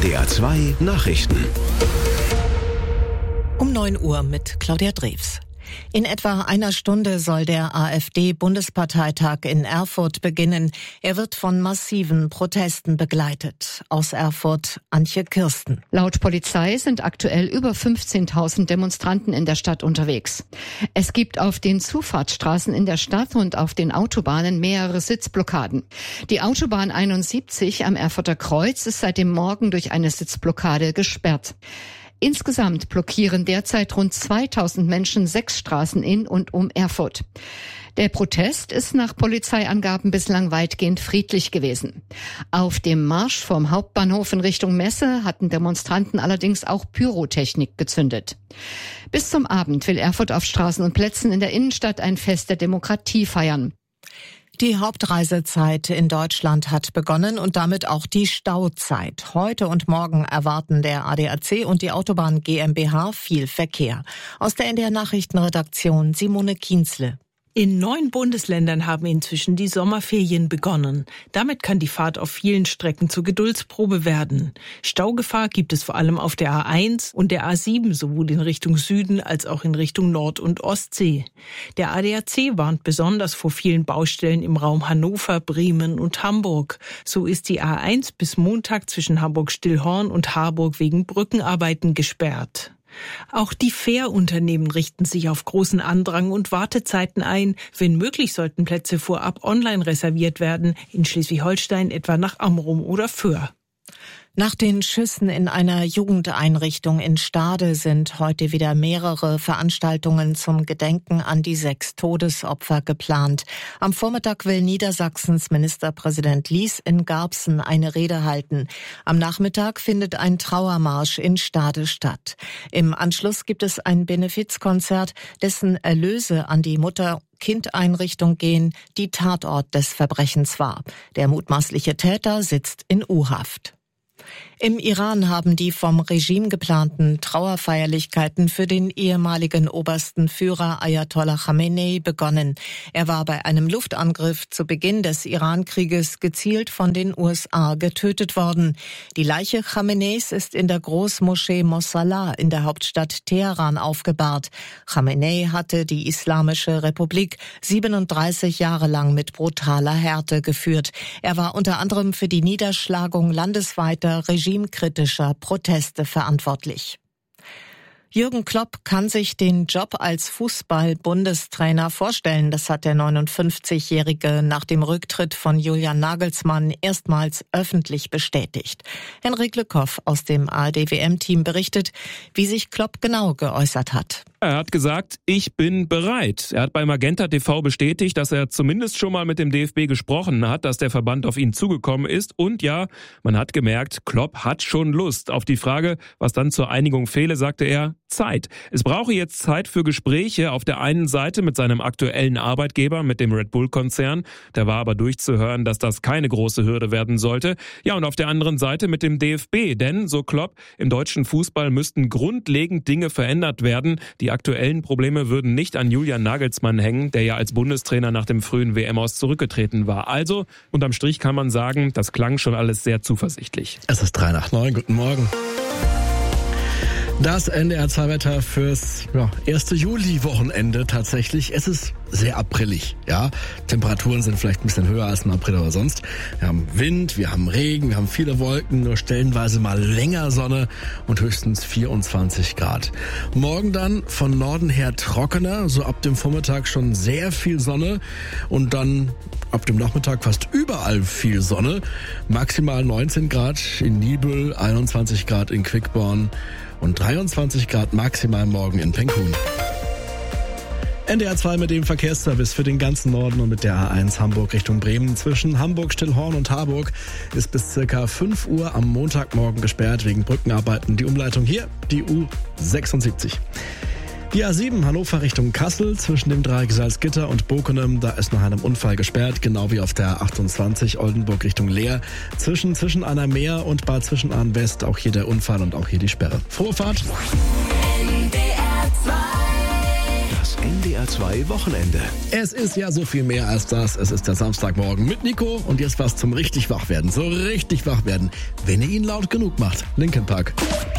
NDR 2 Nachrichten. Um 9 Uhr mit Claudia Drews. In etwa einer Stunde soll der AfD-Bundesparteitag in Erfurt beginnen. Er wird von massiven Protesten begleitet. Aus Erfurt, Antje Kirsten. Laut Polizei sind aktuell über 15.000 Demonstranten in der Stadt unterwegs. Es gibt auf den Zufahrtsstraßen in der Stadt und auf den Autobahnen mehrere Sitzblockaden. Die Autobahn 71 am Erfurter Kreuz ist seit dem Morgen durch eine Sitzblockade gesperrt. Insgesamt blockieren derzeit rund 2000 Menschen 6 Straßen in und um Erfurt. Der Protest ist nach Polizeiangaben bislang weitgehend friedlich gewesen. Auf dem Marsch vom Hauptbahnhof in Richtung Messe hatten Demonstranten allerdings auch Pyrotechnik gezündet. Bis zum Abend will Erfurt auf Straßen und Plätzen in der Innenstadt ein Fest der Demokratie feiern. Die Hauptreisezeit in Deutschland hat begonnen und damit auch die Stauzeit. Heute und morgen erwarten der ADAC und die Autobahn GmbH viel Verkehr. Aus der NDR Nachrichtenredaktion Simone Kienzle. In 9 Bundesländern haben inzwischen die Sommerferien begonnen. Damit kann die Fahrt auf vielen Strecken zur Geduldsprobe werden. Staugefahr gibt es vor allem auf der A1 und der A7, sowohl in Richtung Süden als auch in Richtung Nord- und Ostsee. Der ADAC warnt besonders vor vielen Baustellen im Raum Hannover, Bremen und Hamburg. So ist die A1 bis Montag zwischen Hamburg-Stillhorn und Harburg wegen Brückenarbeiten gesperrt. Auch die Fährunternehmen richten sich auf großen Andrang und Wartezeiten ein. Wenn möglich, sollten Plätze vorab online reserviert werden, in Schleswig-Holstein etwa nach Amrum oder Föhr. Nach den Schüssen in einer Jugendeinrichtung in Stade sind heute wieder mehrere Veranstaltungen zum Gedenken an die 6 Todesopfer geplant. Am Vormittag will Niedersachsens Ministerpräsident Lies in Garbsen eine Rede halten. Am Nachmittag findet ein Trauermarsch in Stade statt. Im Anschluss gibt es ein Benefizkonzert, dessen Erlöse an die Mutter-Kind-Einrichtung gehen, die Tatort des Verbrechens war. Der mutmaßliche Täter sitzt in U-Haft. Im Iran haben die vom Regime geplanten Trauerfeierlichkeiten für den ehemaligen obersten Führer Ayatollah Khamenei begonnen. Er war bei einem Luftangriff zu Beginn des Iran-Krieges gezielt von den USA getötet worden. Die Leiche Khameneis ist in der Großmoschee Mossallah in der Hauptstadt Teheran aufgebahrt. Khamenei hatte die Islamische Republik 37 Jahre lang mit brutaler Härte geführt. Er war unter anderem für die Niederschlagung landesweiter regimekritischer Proteste verantwortlich. Jürgen Klopp kann sich den Job als Fußball-Bundestrainer vorstellen. Das hat der 59-Jährige nach dem Rücktritt von Julian Nagelsmann erstmals öffentlich bestätigt. Henrik Lückhoff aus dem ARD-WM-Team berichtet, wie sich Klopp genau geäußert hat. Er hat gesagt, ich bin bereit. Er hat bei Magenta TV bestätigt, dass er zumindest schon mal mit dem DFB gesprochen hat, dass der Verband auf ihn zugekommen ist. Und ja, man hat gemerkt, Klopp hat schon Lust. Auf die Frage, was dann zur Einigung fehle, sagte er, Zeit. Es brauche jetzt Zeit für Gespräche auf der einen Seite mit seinem aktuellen Arbeitgeber, mit dem Red Bull-Konzern. Da war aber durchzuhören, dass das keine große Hürde werden sollte. Ja, und auf der anderen Seite mit dem DFB. Denn, so Klopp, im deutschen Fußball müssten grundlegend Dinge verändert werden. Die aktuellen Probleme würden nicht an Julian Nagelsmann hängen, der ja als Bundestrainer nach dem frühen WM-Aus zurückgetreten war. Also, unterm Strich kann man sagen, das klang schon alles sehr zuversichtlich. Es ist 3 nach 9. Guten Morgen. Das NDR-2-Wetter fürs 1. Juli-Wochenende tatsächlich. Es ist sehr aprillig, ja. Temperaturen sind vielleicht ein bisschen höher als im April oder sonst. Wir haben Wind, wir haben Regen, wir haben viele Wolken, nur stellenweise mal länger Sonne und höchstens 24 Grad. Morgen dann von Norden her trockener, so ab dem Vormittag schon sehr viel Sonne und dann ab dem Nachmittag fast überall viel Sonne. Maximal 19 Grad in Nibel, 21 Grad in Quickborn und 23 Grad maximal morgen in Penkhuhn. NDR 2 mit dem Verkehrsservice für den ganzen Norden und mit der A1 Hamburg Richtung Bremen. Zwischen Hamburg-Stillhorn und Harburg ist bis circa 5 Uhr am Montagmorgen gesperrt wegen Brückenarbeiten. Die Umleitung hier, die U76. Die A7 Hannover Richtung Kassel zwischen dem Dreieck Salzgitter und Bokenem, da ist nach einem Unfall gesperrt, genau wie auf der A28 Oldenburg Richtung Leer. Zwischen Anna Meer und Bad Zwischenahn West auch hier der Unfall und auch hier die Sperre. Frohe Fahrt! Das NDR2 Wochenende. Es ist ja so viel mehr als das. Es ist der Samstagmorgen mit Nico und jetzt was zum richtig wach werden. So richtig wach werden, wenn ihr ihn laut genug macht. Linkin Park.